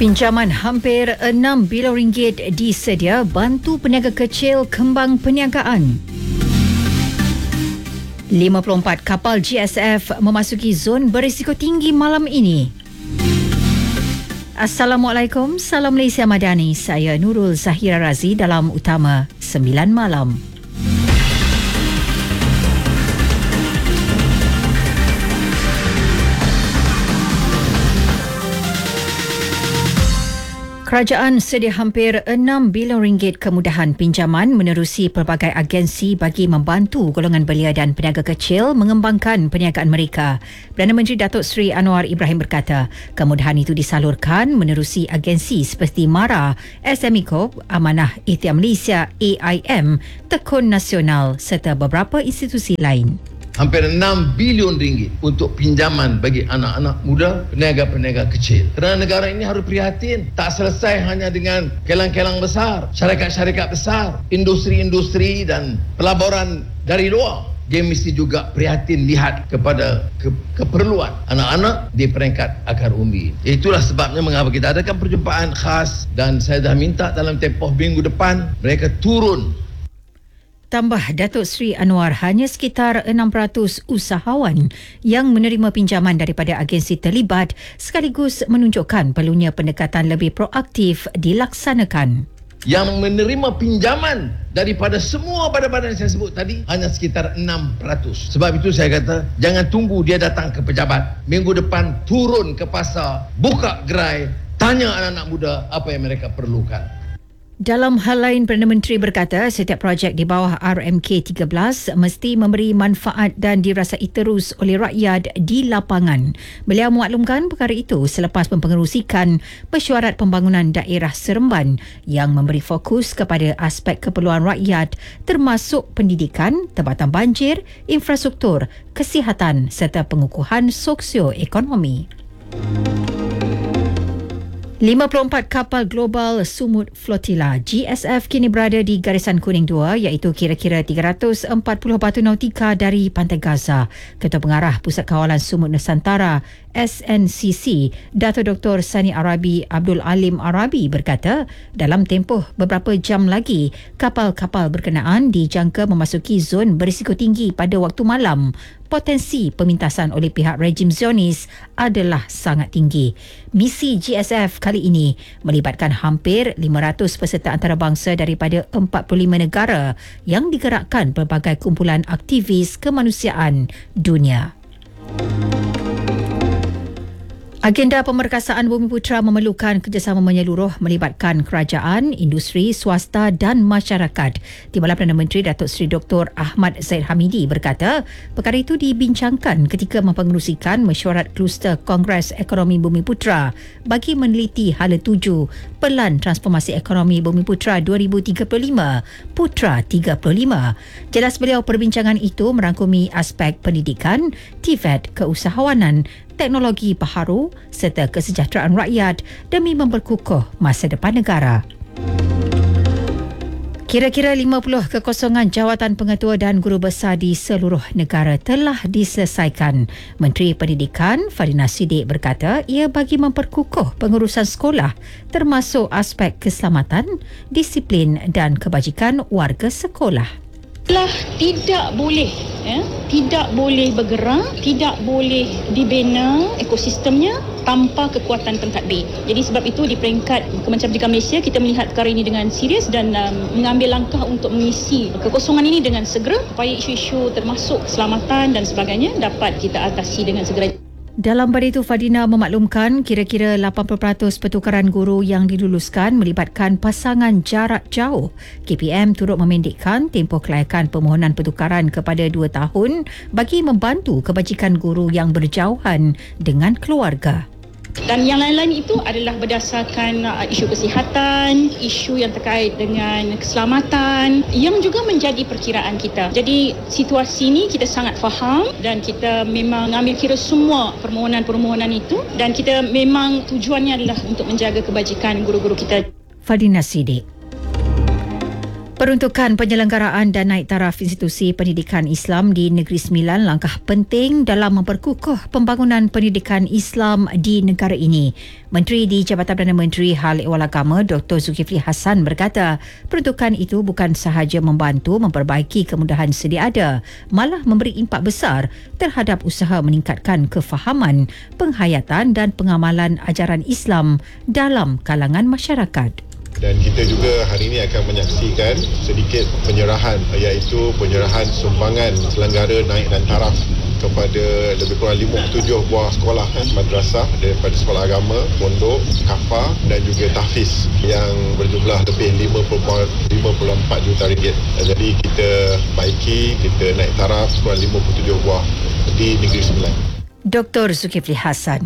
Pinjaman hampir 6 bilion ringgit disedia bantu peniaga kecil kembang perniagaan. 54 kapal GSF memasuki zon berisiko tinggi malam ini. Assalamualaikum, salam Malaysia Madani. Saya Nurul Zahira Razi dalam Utama 9 Malam. Kerajaan sedia hampir 6 bilion ringgit kemudahan pinjaman menerusi pelbagai agensi bagi membantu golongan belia dan peniaga kecil mengembangkan perniagaan mereka. Perdana Menteri Datuk Seri Anwar Ibrahim berkata, kemudahan itu disalurkan menerusi agensi seperti MARA, SME Corp, Amanah Ikhtiar Malaysia, AIM, Tekun Nasional serta beberapa institusi lain. Hampir 6 bilion ringgit untuk pinjaman bagi anak-anak muda, peniaga-peniaga kecil. Kerana negara ini harus prihatin. Tak selesai hanya dengan kelang-kelang besar, syarikat-syarikat besar, industri-industri dan pelaburan dari luar. Dia mesti juga prihatin lihat kepada keperluan anak-anak di peringkat akar umbi. Itulah sebabnya mengapa kita adakan perjumpaan khas dan saya dah minta dalam tempoh minggu depan mereka turun. Tambah Datuk Seri Anwar, hanya sekitar 6% usahawan yang menerima pinjaman daripada agensi terlibat sekaligus menunjukkan perlunya pendekatan lebih proaktif dilaksanakan. Yang menerima pinjaman daripada semua badan-badan yang saya sebut tadi hanya sekitar 6%. Sebab itu saya kata jangan tunggu dia datang ke pejabat. Minggu depan turun ke pasar, buka gerai, tanya anak-anak muda apa yang mereka perlukan. Dalam hal lain, Perdana Menteri berkata setiap projek di bawah RMK 13 mesti memberi manfaat dan dirasai terus oleh rakyat di lapangan. Beliau memaklumkan perkara itu selepas mempengerusikan mesyuarat pembangunan daerah Seremban yang memberi fokus kepada aspek keperluan rakyat termasuk pendidikan, tempatan banjir, infrastruktur, kesihatan serta pengukuhan sosioekonomi. 54 kapal global Sumut Flotilla GSF kini berada di Garisan Kuning 2 iaitu kira-kira 340 batu nautika dari pantai Gaza. Ketua Pengarah Pusat Kawalan Sumut Nusantara SNCC, Dato' Dr. Sani Arabi Abdul Alim Arabi berkata, dalam tempoh beberapa jam lagi, kapal-kapal berkenaan dijangka memasuki zon berisiko tinggi pada waktu malam. Potensi pemintasan oleh pihak rejim Zionis adalah sangat tinggi. Misi GSF kali ini melibatkan hampir 500 peserta antarabangsa daripada 45 negara yang digerakkan pelbagai kumpulan aktivis kemanusiaan dunia. Agenda pemerkasaan Bumiputra memerlukan kerjasama menyeluruh melibatkan kerajaan, industri, swasta dan masyarakat. Timbalan Perdana Menteri Datuk Seri Dr. Ahmad Zaid Hamidi berkata, perkara itu dibincangkan ketika mempengerusikan mesyuarat kluster Kongres Ekonomi Bumiputra bagi meneliti hala 7 Pelan Transformasi Ekonomi Bumiputra 2035, Putra 35. Jelas beliau perbincangan itu merangkumi aspek pendidikan, TVET, keusahawanan, teknologi baharu serta kesejahteraan rakyat demi memperkukuh masa depan negara. Kira-kira 50 kekosongan jawatan pengetua dan guru besar di seluruh negara telah diselesaikan. Menteri Pendidikan Fadina Siddiq berkata ia bagi memperkukuh pengurusan sekolah termasuk aspek keselamatan, disiplin dan kebajikan warga sekolah. Tidak boleh bergerak, tidak boleh dibina ekosistemnya tanpa kekuatan pentadbir. Jadi sebab itu di peringkat Kementerian Pendidikan Malaysia kita melihat perkara ini dengan serius dan mengambil langkah untuk mengisi kekosongan ini dengan segera supaya isu-isu termasuk keselamatan dan sebagainya dapat kita atasi dengan segera. Dalam pada itu, Fadina memaklumkan kira-kira 80% pertukaran guru yang diluluskan melibatkan pasangan jarak jauh. KPM turut memendekkan tempoh kelayakan permohonan pertukaran kepada 2 tahun bagi membantu kebajikan guru yang berjauhan dengan keluarga. Dan yang lain-lain itu adalah berdasarkan isu kesihatan, isu yang terkait dengan keselamatan yang juga menjadi perkiraan kita. Jadi situasi ini kita sangat faham dan kita memang ambil kira semua permohonan-permohonan itu dan kita memang tujuannya adalah untuk menjaga kebajikan guru-guru kita. Fadina Siddiq. Peruntukan penyelenggaraan dan naik taraf institusi pendidikan Islam di Negeri Sembilan langkah penting dalam memperkukuh pembangunan pendidikan Islam di negara ini. Menteri di Jabatan Perdana Menteri Hal Ehwal Agama Dr. Zulkifli Hassan berkata, peruntukan itu bukan sahaja membantu memperbaiki kemudahan sedia ada, malah memberi impak besar terhadap usaha meningkatkan kefahaman, penghayatan dan pengamalan ajaran Islam dalam kalangan masyarakat. Dan kita juga hari ini akan menyaksikan sedikit penyerahan, iaitu penyerahan sumbangan selenggara naik dan taraf kepada lebih kurang 57 buah sekolah madrasah daripada sekolah agama, pondok, kafah dan juga tahfiz yang berjumlah lebih 5.54 juta ringgit. Jadi kita baiki, kita naik taraf sekurang 57 buah di Negeri Sembilan. Dr. Zulkifli Hassan.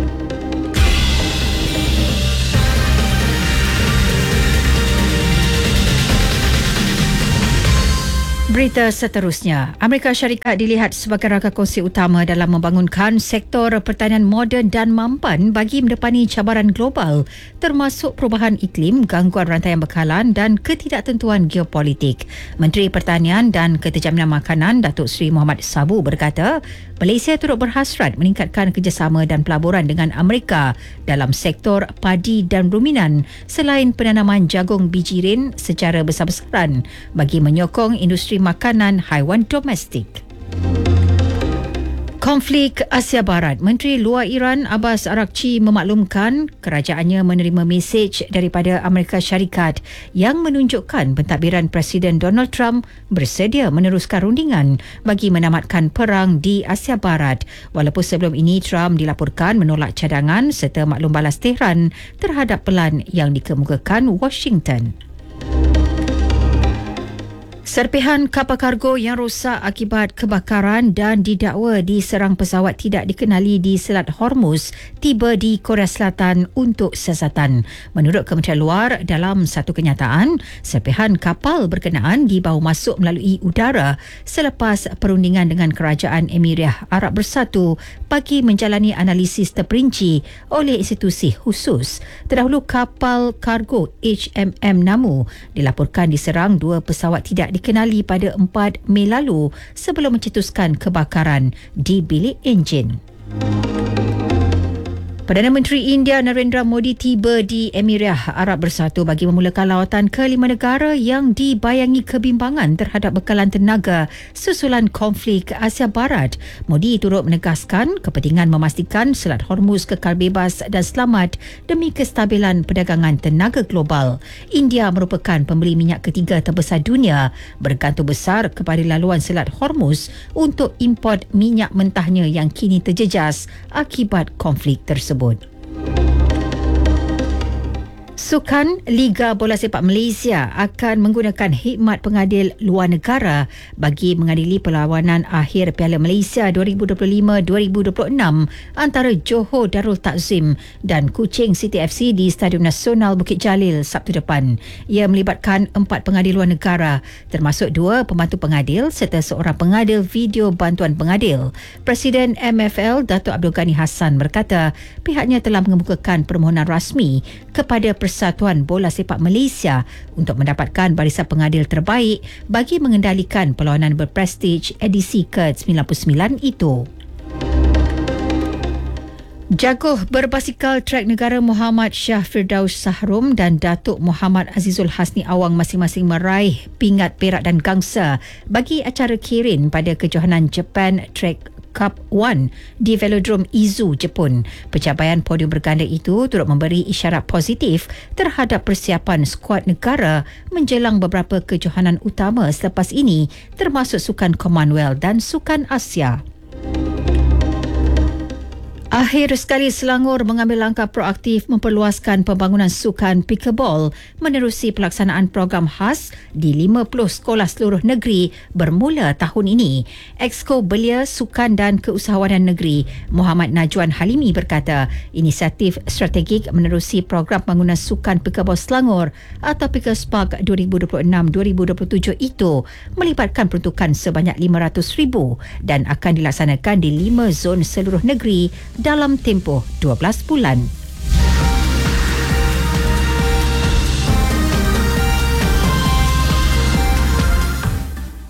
Berita seterusnya, Amerika Syarikat dilihat sebagai rakan kongsi utama dalam membangunkan sektor pertanian moden dan mampan bagi mendepani cabaran global termasuk perubahan iklim, gangguan rantaian bekalan dan ketidaktentuan geopolitik. Menteri Pertanian dan Keterjaminan Makanan Datuk Seri Muhammad Sabu berkata, Malaysia turut berhasrat meningkatkan kerjasama dan pelaburan dengan Amerika dalam sektor padi dan ruminan selain penanaman jagung biji rin secara besar-besaran bagi menyokong industri makanan haiwan domestik. Konflik Asia Barat, Menteri Luar Iran Abbas Araghchi memaklumkan kerajaannya menerima mesej daripada Amerika Syarikat yang menunjukkan pentadbiran Presiden Donald Trump bersedia meneruskan rundingan bagi menamatkan perang di Asia Barat. Walaupun sebelum ini Trump dilaporkan menolak cadangan serta maklum balas Tehran terhadap pelan yang dikemukakan Washington. Serpihan kapal kargo yang rosak akibat kebakaran dan didakwa diserang pesawat tidak dikenali di Selat Hormuz tiba di Korea Selatan untuk siasatan. Menurut Kementerian Luar, dalam satu kenyataan, serpihan kapal berkenaan dibawa masuk melalui udara selepas perundingan dengan Kerajaan Emirat Arab Bersatu bagi menjalani analisis terperinci oleh institusi khusus. Terdahulu kapal kargo HMM Namu dilaporkan diserang dua pesawat tidak dikenali pada 4 Mei lalu sebelum mencetuskan kebakaran di bilik enjin. Perdana Menteri India Narendra Modi tiba di Emirat Arab Bersatu bagi memulakan lawatan ke 5 negara yang dibayangi kebimbangan terhadap bekalan tenaga susulan konflik Asia Barat. Modi turut menegaskan kepentingan memastikan Selat Hormuz kekal bebas dan selamat demi kestabilan perdagangan tenaga global. India merupakan pembeli minyak ketiga terbesar dunia, bergantung besar kepada laluan Selat Hormuz untuk import minyak mentahnya yang kini terjejas akibat konflik tersebut. Sukan Liga Bola Sepak Malaysia akan menggunakan khidmat pengadil luar negara bagi mengadili perlawanan akhir Piala Malaysia 2025-2026 antara Johor Darul Takzim dan Kuching City FC di Stadium Nasional Bukit Jalil Sabtu depan. Ia melibatkan 4 pengadil luar negara, termasuk 2 pembantu pengadil serta seorang pengadil video bantuan pengadil. Presiden MFL Datuk Abdul Ghani Hassan berkata pihaknya telah mengemukakan permohonan rasmi kepada Persatuan Bola Sepak Malaysia untuk mendapatkan barisan pengadil terbaik bagi mengendalikan perlawanan berprestij edisi ke-99 itu. Jaguh berbasikal trek negara Muhammad Shah Firdaus Sahrom dan Datuk Muhammad Azizul Hasni Awang masing-masing meraih pingat perak dan gangsa bagi acara Kirin pada kejohanan Japan Trek Cup 1 di Velodrome Izu, Jepun. Pencapaian podium berganda itu turut memberi isyarat positif terhadap persiapan skuad negara menjelang beberapa kejohanan utama selepas ini, termasuk Sukan Commonwealth dan Sukan Asia. Akhir sekali, Selangor mengambil langkah proaktif memperluaskan pembangunan sukan pickleball menerusi pelaksanaan program khas di 50 sekolah seluruh negeri bermula tahun ini. Exco Belia Sukan dan Keusahawanan Negeri Muhammad Najwan Halimi berkata, inisiatif strategik menerusi program pembangunan sukan pickleball Selangor atau Picklespark 2026-2027 itu melibatkan peruntukan sebanyak RM500,000 dan akan dilaksanakan di 5 zon seluruh negeri dalam tempoh 12 bulan.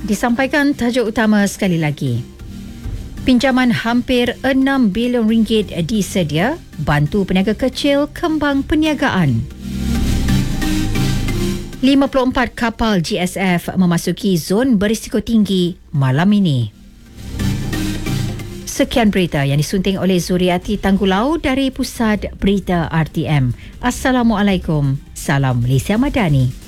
Disampaikan tajuk utama sekali lagi. Pinjaman hampir 6 bilion ringgit disedia bantu peniaga kecil kembang perniagaan. 54 kapal GSF memasuki zon berisiko tinggi malam ini. Sekian berita yang disunting oleh Zuriati Tanggulau dari Pusat Berita RTM. Assalamualaikum. Salam Malaysia Madani.